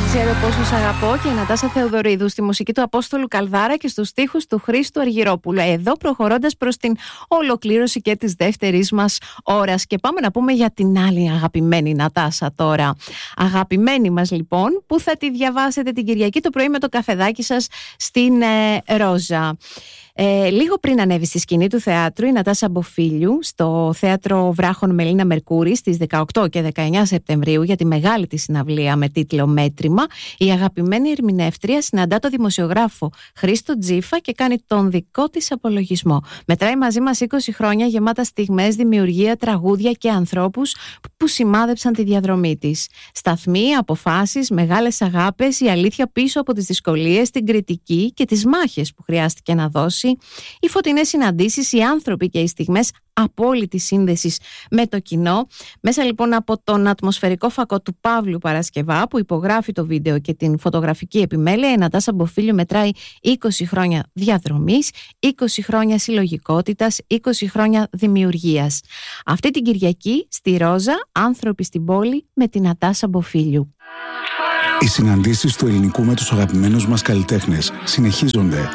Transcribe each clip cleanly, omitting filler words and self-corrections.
Ξέρω πόσο σ' αγαπώ και η Νατάσα Θεοδωρίδου στη μουσική του Απόστολου Καλδάρα και στους στίχους του Χρήστου Αργυρόπουλου. Εδώ προχωρώντας προς την ολοκλήρωση και της δεύτερης μας ώρας. Και πάμε να πούμε για την άλλη αγαπημένη Νατάσα τώρα. Αγαπημένη μας λοιπόν, που θα τη διαβάσετε την Κυριακή το πρωί με το καφεδάκι σας στην Ρόζα. Λίγο πριν ανέβει στη σκηνή του θεάτρου η Νατάσα Μποφίλιου στο Θέατρο Βράχων Μελίνα Μερκούρη στις 18 και 19 Σεπτεμβρίου για τη μεγάλη της συναυλία με τίτλο Μέτρημα, η αγαπημένη ερμηνεύτρια συναντά το δημοσιογράφο Χρήστο Τζίφα και κάνει τον δικό της απολογισμό. Μετράει μαζί μας 20 χρόνια γεμάτα στιγμές, δημιουργία, τραγούδια και ανθρώπους που σημάδεψαν τη διαδρομή της. Σταθμοί, αποφάσεις, μεγάλες αγάπες, η αλήθεια πίσω από τις δυσκολίες, την κριτική και τις μάχες που χρειάστηκε να δώσει. Οι φωτεινές συναντήσεις, οι άνθρωποι και οι στιγμές απόλυτης σύνδεσης με το κοινό. Μέσα λοιπόν από τον ατμοσφαιρικό φακό του Παύλου Παρασκευά που υπογράφει το βίντεο και την φωτογραφική επιμέλεια, η Νατάσα Μποφίλιου μετράει 20 χρόνια διαδρομής, 20 χρόνια συλλογικότητας, 20 χρόνια δημιουργίας. Αυτή την Κυριακή στη Ρόζα, άνθρωποι στην πόλη με την Νατάσα Μποφίλιου. Οι συναντήσεις του ελληνικού με τους αγαπημένους μας καλλιτέχνες συνεχίζονται.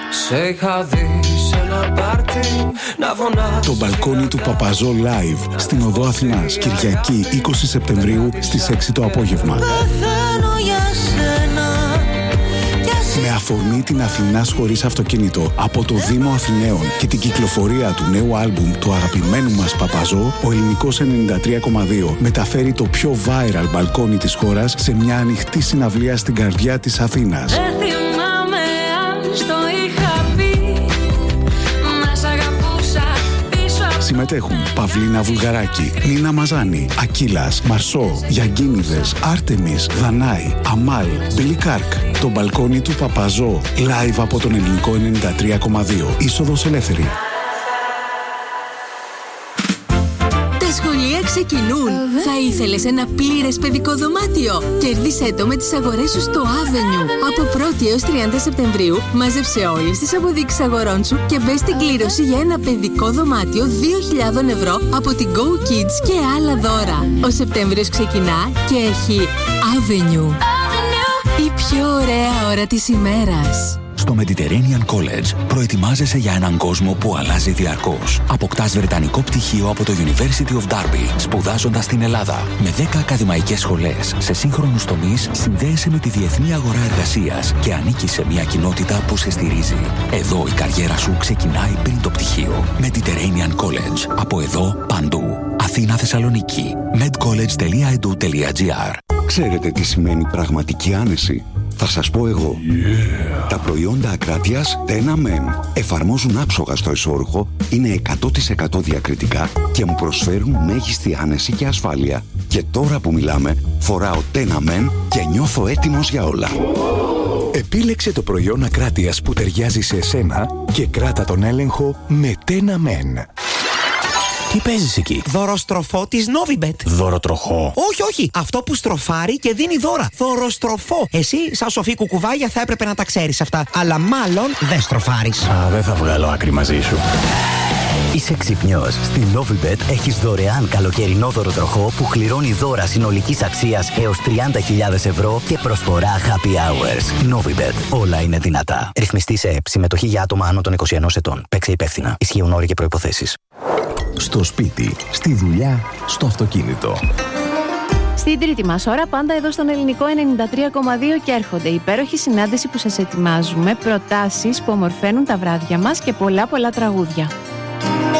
Το μπαλκόνι του Παπαζό Live στην Οδό Αθηνάς, Κυριακή 20 Σεπτεμβρίου στις 6 το απόγευμα. Με αφορμή την Αθηνάς χωρίς αυτοκίνητο από το Δήμο Αθηναίων και την κυκλοφορία του νέου άλμπουμ του αγαπημένου μας Παπαζό, ο Ελληνικός 93,2 μεταφέρει το πιο viral μπαλκόνι της χώρας σε μια ανοιχτή συναυλία στην καρδιά της Αθήνας. Συμμετέχουν Παυλίνα Βουλγαράκη, Νίνα Μαζάνη, Ακύλας, Μαρσό, Γιαγκίνιδες, Άρτεμις, Δανάη, Αμάλ, Μπίλι Κάρκ. Το μπαλκόνι του Παπαζό, live από τον Ελληνικό 93,2. Είσοδος ελεύθερη. Τα σχολεία ξεκινούν. Θα ήθελες ένα πλήρες παιδικό δωμάτιο? Κέρδισέ το με τις αγορές σου στο Avenue. Από 1η έως 30 Σεπτεμβρίου μάζεψε όλες τις αποδείξεις αγορών σου και μπες στην κλήρωση για ένα παιδικό δωμάτιο 2.000 ευρώ από την Go Kids και άλλα δώρα. Ο Σεπτέμβριος ξεκινά και έχει Avenue. Η πιο ωραία ώρα της ημέρας. Στο Mediterranean College προετοιμάζεσαι για έναν κόσμο που αλλάζει διαρκώς. Αποκτάς βρετανικό πτυχίο από το University of Derby, σπουδάζοντας στην Ελλάδα. Με 10 ακαδημαϊκές σχολές σε σύγχρονους τομείς, συνδέεσαι με τη διεθνή αγορά εργασίας και ανήκεις σε μια κοινότητα που σε στηρίζει. Εδώ η καριέρα σου ξεκινάει πριν το πτυχίο. Mediterranean College. Από εδώ παντού. Αθήνα, Θεσσαλονίκη. medcollege.edu.gr. Ξέρετε τι σημαίνει πραγματική άνεση? Θα σας πω εγώ. Τα προϊόντα Ακράτειας Tena Men εφαρμόζουν άψογα στο εσώρουχο, είναι 100% διακριτικά και μου προσφέρουν μέγιστη άνεση και ασφάλεια. Και τώρα που μιλάμε, φοράω Tena Men και νιώθω έτοιμος για όλα. Επίλεξε το προϊόν Ακράτειας που ταιριάζει σε εσένα και κράτα τον έλεγχο με Tena Men. Τι παίζεις εκεί? Δωροστροφό της Novibet. Δωροτροχό? Όχι. Αυτό που στροφάρει και δίνει δώρα. Δωροστροφό. Εσύ, σαν σοφή κουκουβάγια, θα έπρεπε να τα ξέρεις αυτά. Αλλά μάλλον δεν στροφάρεις. Δεν θα βγάλω άκρη μαζί σου. Είσαι ξυπνιός. Στη Novibet έχεις δωρεάν καλοκαιρινό δωροτροχό που κληρώνει δώρα συνολικής αξίας έως 30.000 ευρώ και προσφορά happy hours. Novibet. Όλα είναι δυνατά. Ρυθμιστή σε ΕΠ. Συμμετοχή για άτομα άνω των 21 ετών. Παίξε υπεύθυνα. Ισχύουν όροι και προϋποθέσεις. Στο σπίτι, στη δουλειά, στο αυτοκίνητο. Στην τρίτη μας ώρα, πάντα εδώ στον Ελληνικό 93,2 και έρχονται η υπέροχη συνάντηση που σας ετοιμάζουμε, προτάσεις που ομορφαίνουν τα βράδια μας και πολλά τραγούδια.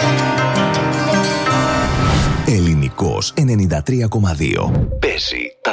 Ελληνικός 93,2. Παίζει τα